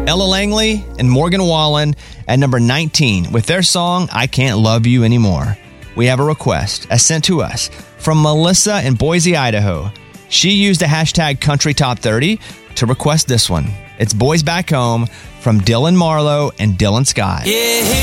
Ella Langley and Morgan Wallen at number 19 with their song, I Can't Love You Anymore. We have a request as sent to us from Melissa in Boise, Idaho. She used the hashtag Country Top 30 to request this one. It's Boys Back Home from Dylan Marlowe and Dylan Scott. Yeah.